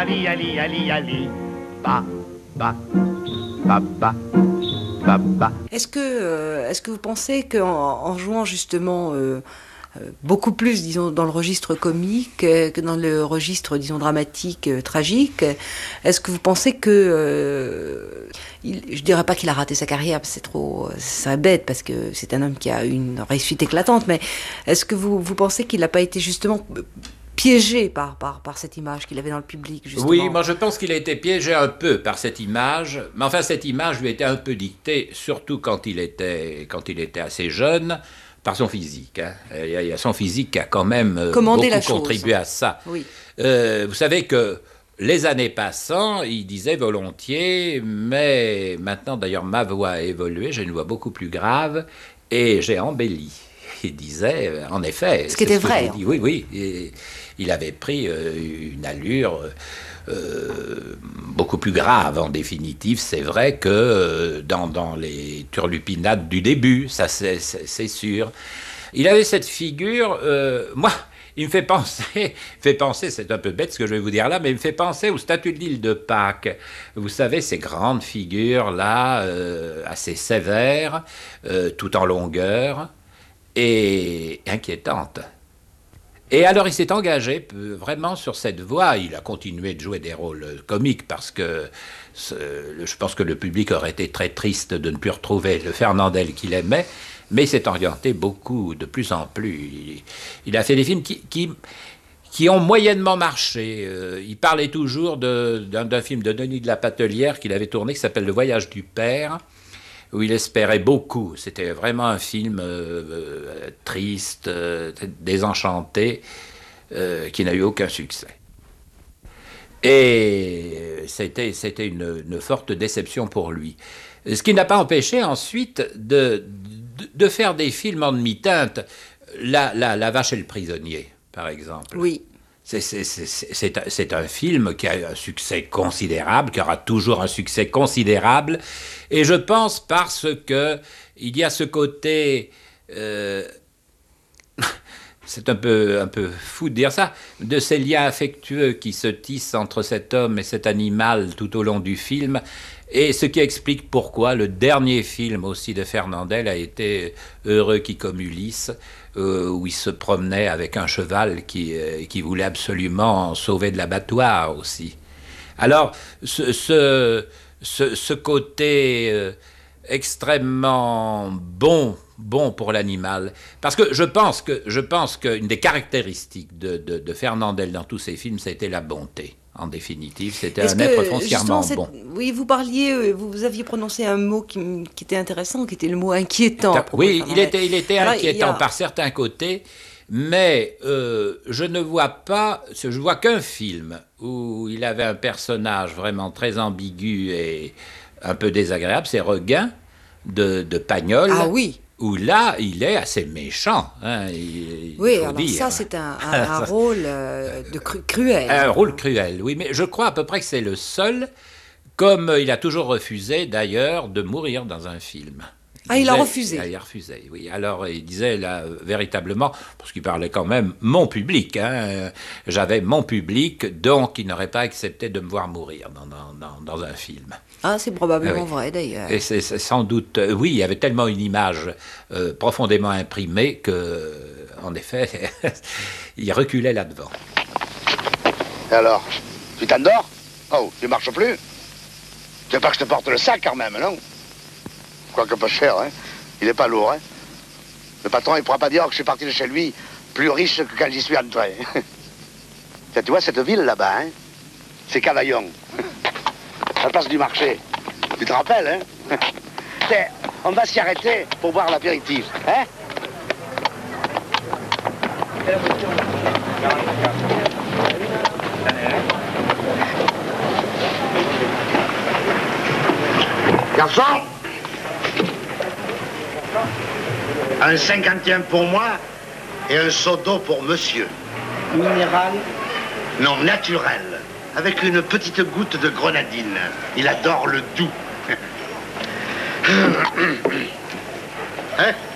Ali, Ali, Ali, Ali. Ba, ba, ba, ba, ba, ba. Est-ce que vous pensez qu'en jouant justement beaucoup plus, disons, dans le registre comique que dans le registre, disons, dramatique, tragique, est-ce que vous pensez que... je dirais pas qu'il a raté sa carrière, parce que c'est très bête, parce que c'est un homme qui a une réussite éclatante, mais est-ce que vous pensez qu'il n'a pas été justement piégé par cette image qu'il avait dans le public, justement? Oui, moi je pense qu'il a été piégé un peu par cette image, mais enfin cette image lui a été un peu dictée, surtout quand il était assez jeune, par son physique. Hein. Il y a son physique qui a quand même beaucoup contribué à ça. Oui. Vous savez que les années passant, il disait volontiers, mais maintenant d'ailleurs ma voix a évolué, j'ai une voix beaucoup plus grave et j'ai embelli. Il disait, en effet... Ce qui était vrai. Oui, oui. Et il avait pris une allure beaucoup plus grave, en définitive. C'est vrai que dans les turlupinades du début, ça c'est sûr. Il avait cette figure... moi, il me fait penser, c'est un peu bête ce que je vais vous dire là, mais il me fait penser aux statues de l'île de Pâques. Vous savez, ces grandes figures-là, assez sévères, tout en longueur, et inquiétante. Et alors il s'est engagé vraiment sur cette voie. Il a continué de jouer des rôles comiques parce que je pense que le public aurait été très triste de ne plus retrouver le Fernandel qu'il aimait, mais il s'est orienté beaucoup, de plus en plus. Il a fait des films qui ont moyennement marché. Il parlait toujours d'un film de Denis de la Patelière qu'il avait tourné qui s'appelle Le Voyage du Père, où il espérait beaucoup. C'était vraiment un film triste, désenchanté, qui n'a eu aucun succès. Et c'était une forte déception pour lui. Ce qui n'a pas empêché ensuite de faire des films en demi-teinte. La Vache et le prisonnier, par exemple. Oui. C'est un film qui a un succès considérable, qui aura toujours un succès considérable, et je pense parce que il y a ce côté, c'est un peu fou de dire ça, de ces liens affectueux qui se tissent entre cet homme et cet animal tout au long du film, et ce qui explique pourquoi le dernier film aussi de Fernandel a été Heureux qui comme Ulysse, où il se promenait avec un cheval qui voulait absolument sauver de l'abattoir aussi. Alors, ce côté extrêmement bon pour l'animal, parce que je pense qu'une des caractéristiques de Fernandel dans tous ses films, c'était la bonté. En définitive, c'était un être foncièrement bon. Oui, vous parliez, vous aviez prononcé un mot qui était intéressant, qui était le mot inquiétant. Oui, il était inquiétant par certains côtés, mais je ne vois qu'un film où il avait un personnage vraiment très ambigu et un peu désagréable, c'est Regain de Pagnol. Ah oui. Où là, il est assez méchant. Hein, oui, alors dire. Ça, c'est un rôle cruel. Un rôle cruel, oui, mais je crois à peu près que c'est le seul, comme il a toujours refusé, d'ailleurs, de mourir dans un film. Il a refusé. Il a refusé, oui. Alors, il disait, là, véritablement, parce qu'il parlait quand même mon public, hein, j'avais mon public, donc il n'aurait pas accepté de me voir mourir dans un film. Ah, c'est probablement vrai, d'ailleurs. Et c'est sans doute... oui, il y avait tellement une image profondément imprimée que, en effet, il reculait là-devant. Alors, tu t'endors? Oh, tu marches plus? Tu veux pas que je te porte le sac, quand même, non? Quoique pas cher, hein. Il est pas lourd, hein. Le patron, il pourra pas dire que je suis parti de chez lui plus riche que quand j'y suis entré. Tu vois, cette ville, là-bas, hein, c'est Cavaillon. La place du marché. Tu te rappelles, hein? On va s'y arrêter pour boire l'apéritif, hein? Garçon! Un 51 pour moi et un seau d'eau pour monsieur. Minéral? Non, naturel. Avec une petite goutte de grenadine. Il adore le doux. Hein?